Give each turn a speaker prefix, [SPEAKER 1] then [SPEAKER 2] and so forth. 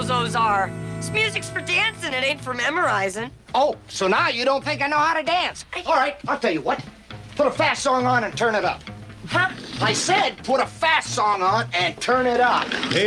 [SPEAKER 1] bozos are. This music's for dancing, it ain't for memorizing.
[SPEAKER 2] Oh, so now you don't think I know how to dance? All right, I'll tell you what. Put a fast song on and turn it up.
[SPEAKER 1] Huh?
[SPEAKER 2] I said put a fast song on and turn it up.